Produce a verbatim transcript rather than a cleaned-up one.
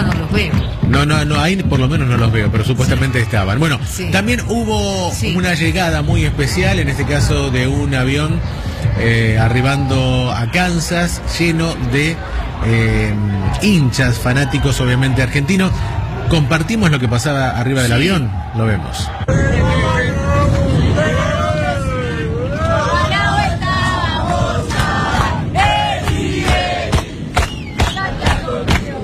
ahora no los veo. No, no, no, ahí por lo menos no los veo, pero supuestamente sí. estaban. Bueno, sí. también hubo sí. una llegada muy especial, en este caso de un avión eh, arribando a Kansas, lleno de eh, hinchas, fanáticos obviamente argentinos. Compartimos lo que pasaba arriba del sí. avión, lo vemos.